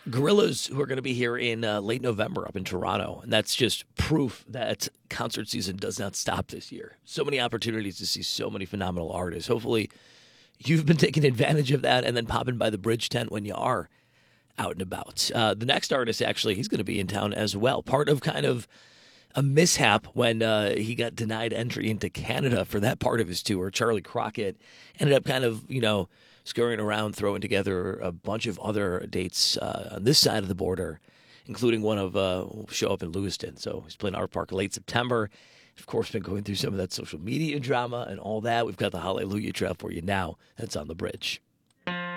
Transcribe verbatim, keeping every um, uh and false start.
Gorillas, who are going to be here in uh, late November up in Toronto. And that's just proof that concert season does not stop this year. So many opportunities to see so many phenomenal artists. Hopefully, you've been taking advantage of that and then popping by the Bridge tent when you are out and about. Uh, the next artist, actually, he's going to be in town as well. Part of kind of a mishap when uh, he got denied entry into Canada for that part of his tour. Charlie Crockett ended up kind of, you know, scurrying around, throwing together a bunch of other dates uh, on this side of the border, including one of uh, show up in Lewiston. So he's playing Art Park late September. Of course, been going through some of that social media drama and all that. We've got the Hallelujah Trail for you now. That's on the Bridge.